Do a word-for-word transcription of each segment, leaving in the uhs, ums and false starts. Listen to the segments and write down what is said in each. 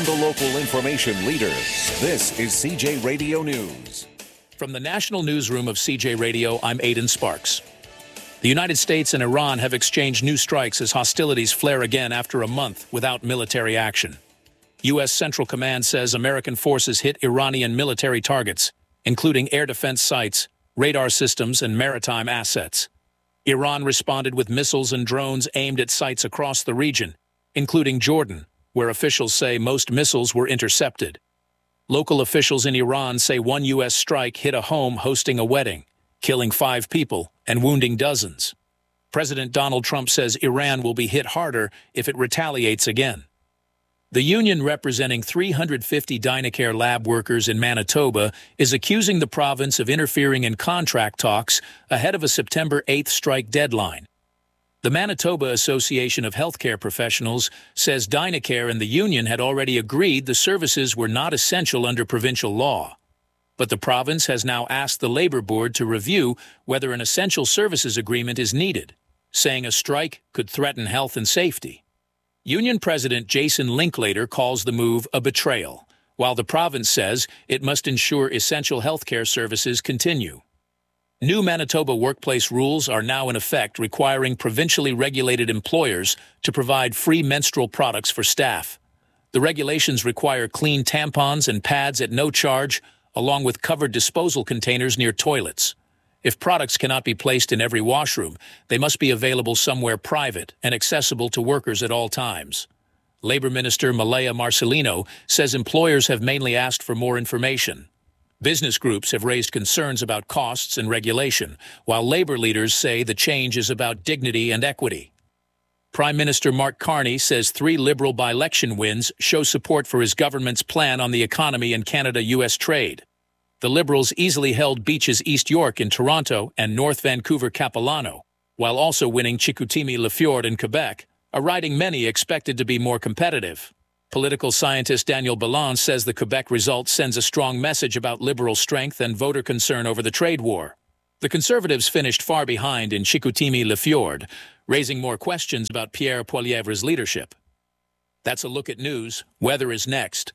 and the local information leader. This is C J Radio News. From the National Newsroom of C J Radio, I'm Aidan Sparks. The United States and Iran have exchanged new strikes as hostilities flare again after a month without military action. U S Central Command says American forces hit Iranian military targets, including air defense sites, radar systems, and maritime assets. Iran responded with missiles and drones aimed at sites across the region, including Jordan, where officials say most missiles were intercepted. Local officials in Iran say one U S strike hit a home hosting a wedding, killing five people and wounding dozens. President Donald Trump says Iran will be hit harder if it retaliates again. The union representing three hundred fifty Dynacare lab workers in Manitoba is accusing the province of interfering in contract talks ahead of a September eighth strike deadline. The Manitoba Association of Healthcare Professionals says Dynacare and the union had already agreed the services were not essential under provincial law. But the province has now asked the Labour Board to review whether an essential services agreement is needed, saying a strike could threaten health and safety. Union President Jason Linklater calls the move a betrayal, while the province says it must ensure essential healthcare services continue. New Manitoba workplace rules are now in effect, requiring provincially regulated employers to provide free menstrual products for staff. The regulations require clean tampons and pads at no charge, along with covered disposal containers near toilets. If products cannot be placed in every washroom, they must be available somewhere private and accessible to workers at all times. Labor Minister Malaya Marcelino says employers have mainly asked for more information. Business groups have raised concerns about costs and regulation, while labor leaders say the change is about dignity and equity. Prime Minister Mark Carney says three Liberal by-election wins show support for his government's plan on the economy and Canada-U S trade. The Liberals easily held Beaches East York in Toronto and North Vancouver Capilano, while also winning Chicoutimi-Leford in Quebec, a riding many expected to be more competitive. Political scientist Daniel Ballon says the Quebec result sends a strong message about Liberal strength and voter concern over the trade war. The Conservatives finished far behind in Chicoutimi-Leford, raising more questions about Pierre Poilievre's leadership. That's a look at news. Weather is next.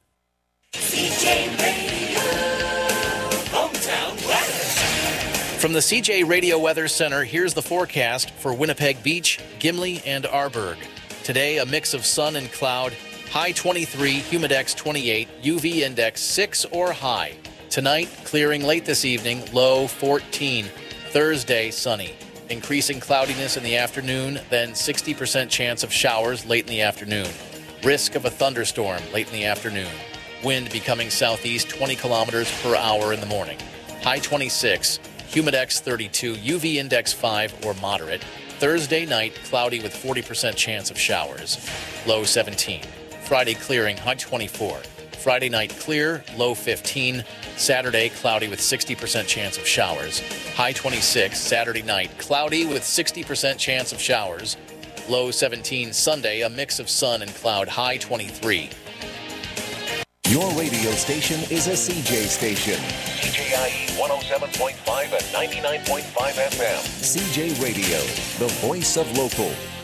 C J Radio, hometown weather. From the C J Radio Weather Center, here's the forecast for Winnipeg Beach, Gimli, and Arborg. Today, a mix of sun and cloud. High twenty-three, humidex twenty-eight, U V index six or high. Tonight, clearing late this evening, low fourteen. Thursday, sunny. Increasing cloudiness in the afternoon, then sixty percent chance of showers late in the afternoon. Risk of a thunderstorm late in the afternoon. Wind becoming southeast twenty kilometers per hour in the morning. High twenty-six, humidex thirty-two, U V index five or moderate. Thursday night, cloudy with forty percent chance of showers. Low seventeen. Friday clearing, high twenty-four. Friday night clear, low fifteen. Saturday cloudy with sixty percent chance of showers. High twenty-six. Saturday night cloudy with sixty percent chance of showers. Low seventeen. Sunday, a mix of sun and cloud. High twenty-three. Your radio station is a C J station. C J I E one oh seven point five and ninety-nine point five F M. C J Radio, the voice of local.